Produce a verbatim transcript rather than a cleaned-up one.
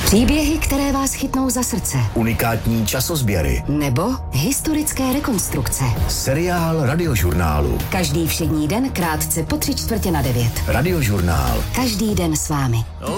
Příběhy, které vás chytnou za srdce. Unikátní časozběry. Nebo historické rekonstrukce. Seriál Radiožurnálu. Každý všední den krátce po tři čtvrtě na devět. Radiožurnál. Každý den s vámi.